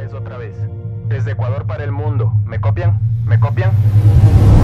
Páez otra vez. Desde Ecuador para el mundo. ¿Me copian? ¿Me copian?